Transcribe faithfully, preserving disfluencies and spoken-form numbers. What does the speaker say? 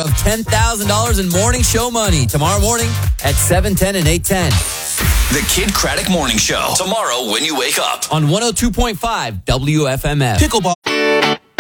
of ten thousand dollars in morning show money tomorrow morning at seven ten and eight ten. The Kid Craddock Morning Show. Tomorrow when you wake up. On one oh two point five W F M F. Pickleball.